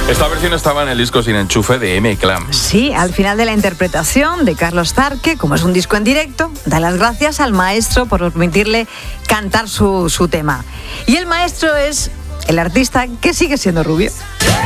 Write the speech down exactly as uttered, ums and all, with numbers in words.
Esta versión estaba en el disco Sin Enchufe de M-Clan. Sí, al final de la interpretación de Carlos Tarque, como es un disco en directo, da las gracias al maestro por permitirle cantar su, su tema. Y el maestro es el artista que sigue siendo rubio.